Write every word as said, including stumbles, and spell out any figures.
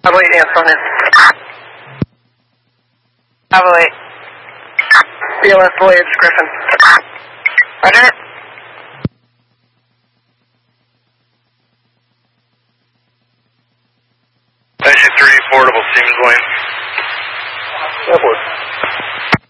Bravo eight, answer on in. Bravo eight. B L S Voyage, Griffin. Roger. Station three, portable, Siemens Lane. Airport.